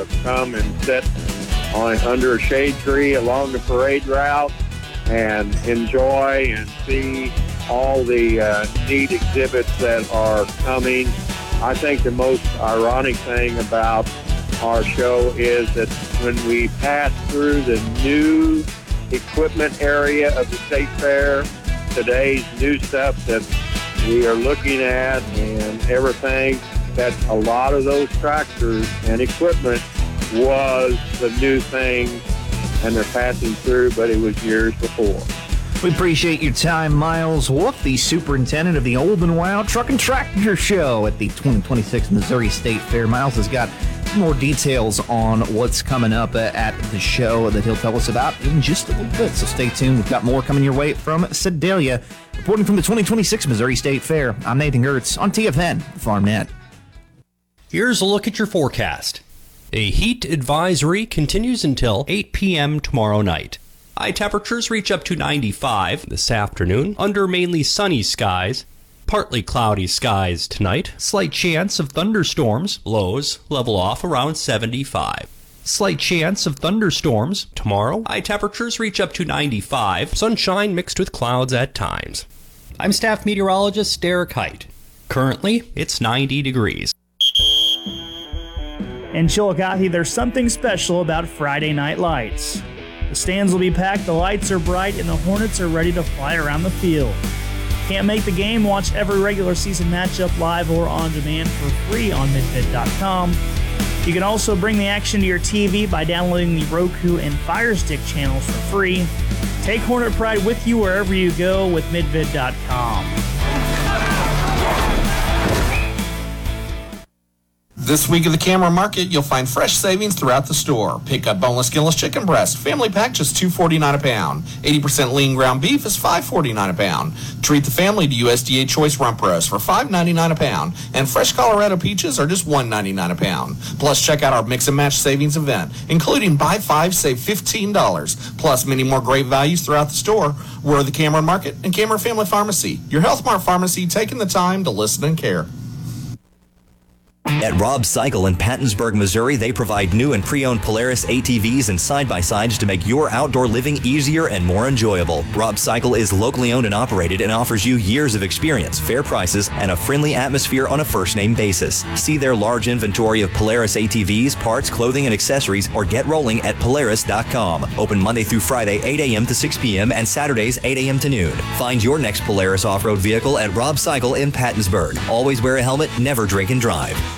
come and sit under a shade tree along the parade route and enjoy and see all the neat exhibits that are coming. I think the most ironic thing about our show is that when we pass through the new equipment area of the State Fair, today's new stuff that we are looking at and everything, that a lot of those tractors and equipment was the new thing, and they're passing through, but it was years before. We appreciate your time, Miles Wolf, the superintendent of the Old and Wild Truck and Tractor Show at the 2026 Missouri State Fair. Miles has got more details on what's coming up at the show that he'll tell us about in just a little bit, so stay tuned. We've got more coming your way from Sedalia. Reporting from the 2026 Missouri State Fair, I'm Nathan Gertz on TFN FarmNet. Here's a look at your forecast. A heat advisory continues until 8 p.m. tomorrow night. High temperatures reach up to 95 this afternoon under mainly sunny skies. Partly cloudy skies tonight. Slight chance of thunderstorms. Lows level off around 75. Slight chance of thunderstorms tomorrow. High temperatures reach up to 95. Sunshine mixed with clouds at times. I'm staff meteorologist Derek Height. Currently, it's 90 degrees. In Chillicothe, there's something special about Friday Night Lights. The stands will be packed, the lights are bright, and the Hornets are ready to fly around the field. Can't make the game? Watch every regular season matchup live or on demand for free on midfit.com. You can also bring the action to your TV by downloading the Roku and Fire Stick channels for free. Take Hornet Pride with you wherever you go with midfit.com. This week at the Cameron Market, you'll find fresh savings throughout the store. Pick up boneless skinless chicken breast, family pack just $2.49 a pound. 80% lean ground beef is $5.49 a pound. Treat the family to USDA Choice Rump Roast for $5.99 a pound. And fresh Colorado peaches are just $1.99 a pound. Plus, check out our Mix and Match Savings event, including buy 5, save $15. Plus, many more great values throughout the store. We're the Cameron Market and Cameron Family Pharmacy, your Health Mart pharmacy taking the time to listen and care. At Rob Cycle in Pattonsburg, Missouri, they provide new and pre-owned Polaris ATVs and side-by-sides to make your outdoor living easier and more enjoyable. Rob Cycle is locally owned and operated and offers you years of experience, fair prices, and a friendly atmosphere on a first-name basis. See their large inventory of Polaris ATVs, parts, clothing, and accessories, or get rolling at Polaris.com. Open Monday through Friday, 8 a.m. to 6 p.m. and Saturdays, 8 a.m. to noon. Find your next Polaris off-road vehicle at Rob Cycle in Pattonsburg. Always wear a helmet, never drink and drive.